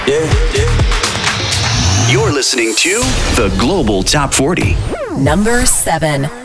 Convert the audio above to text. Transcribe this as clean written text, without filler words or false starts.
You're listening to the Global Top 40. Number 7.